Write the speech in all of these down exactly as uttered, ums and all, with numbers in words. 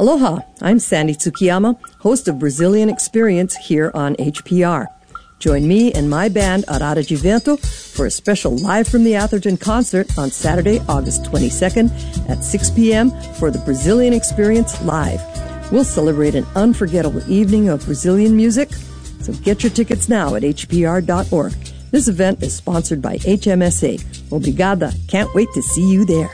Aloha, I'm Sandy Tsukiyama, host of Brazilian Experience here on H P R. Join me and my band Arara de Vento for a special Live from the Atherton concert on Saturday, August twenty-second at six p.m. for the Brazilian Experience Live. We'll celebrate an unforgettable evening of Brazilian music, so get your tickets now at h p r dot org. This event is sponsored by H M S A. Obrigada. Can't wait to see you there.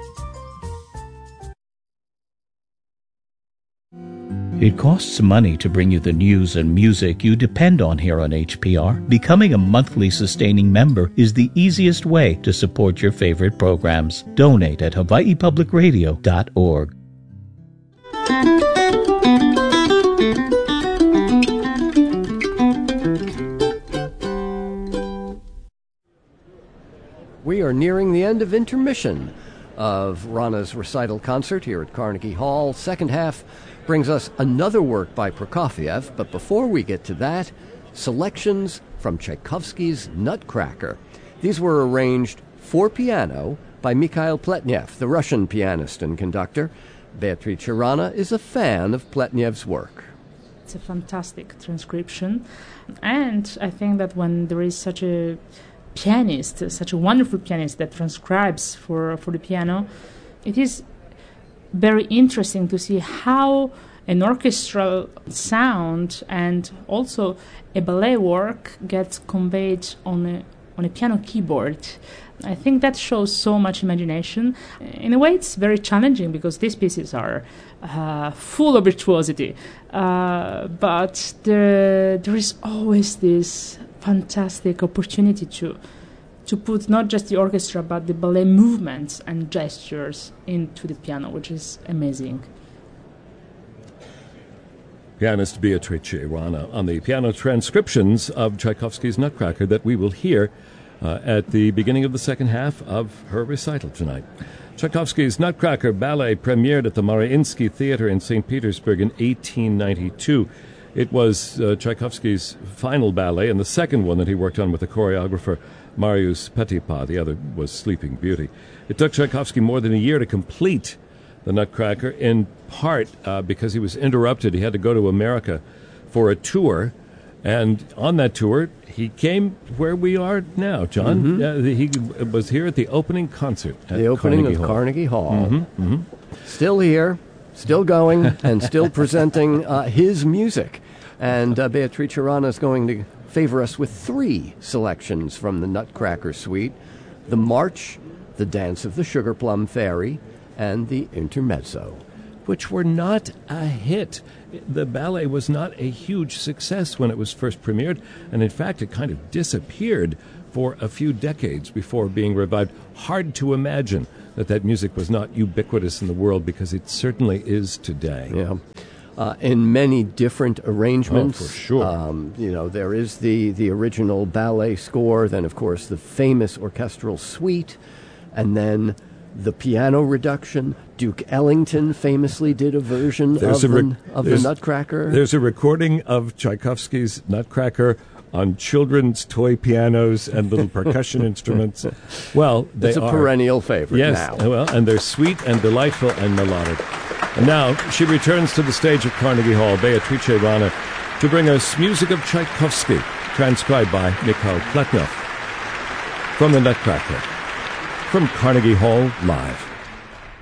It costs money to bring you the news and music you depend on here on H P R. Becoming a monthly sustaining member is the easiest way to support your favorite programs. Donate at hawaii public radio dot org. We are nearing the end of intermission of Rana's recital concert here at Carnegie Hall. Second half brings us another work by Prokofiev, but before we get to that, selections from Tchaikovsky's Nutcracker. These were arranged for piano by Mikhail Pletnev, the Russian pianist and conductor. Beatrice Rana is a fan of Pletnev's work. It's a fantastic transcription, and I think that when there is such a pianist, such a wonderful pianist that transcribes for, for the piano, it is very interesting to see how an orchestral sound and also a ballet work gets conveyed on a on a piano keyboard. I think that shows so much imagination. In a way, it's very challenging because these pieces are uh, full of virtuosity, uh, but there there is always this fantastic opportunity to to put not just the orchestra but the ballet movements and gestures into the piano, which is amazing. Pianist Beatrice Rana on the piano transcriptions of Tchaikovsky's Nutcracker that we will hear uh, at the beginning of the second half of her recital tonight. Tchaikovsky's Nutcracker ballet premiered at the Mariinsky Theater in Saint Petersburg in eighteen ninety-two. It was uh, Tchaikovsky's final ballet and the second one that he worked on with the choreographer Marius Petipa. The other was Sleeping Beauty. It took Tchaikovsky more than a year to complete the Nutcracker, in part uh, because he was interrupted. He had to go to America for a tour, and on that tour, he came where we are now, John. Mm-hmm. Uh, he was here at the opening concert at The opening Carnegie of Hall. Carnegie Hall. Mm-hmm, mm-hmm. Still here, still going, and still presenting uh, his music. And uh, Beatrice Rana is going to favor us with three selections from the Nutcracker suite: the March, the Dance of the Sugar Plum Fairy, and the Intermezzo. Which were not a hit. The ballet was not a huge success when it was first premiered, and in fact it kind of disappeared for a few decades before being revived. Hard to imagine that that music was not ubiquitous in the world, because it certainly is today. Yeah. Uh, in many different arrangements. Oh, for sure. Um, you know, there is the, the original ballet score, then, of course, the famous orchestral suite, and then the piano reduction. Duke Ellington famously did a version There's of, a the, rec- of the Nutcracker. There's a recording of Tchaikovsky's Nutcracker on children's toy pianos and little percussion instruments. Well, they it's a are perennial favorite yes, now. Well, and they're sweet and delightful and melodic. And now she returns to the stage at Carnegie Hall, Beatrice Rana, to bring us music of Tchaikovsky, transcribed by Mikhail Pletnev. From the Nutcracker, from Carnegie Hall, live.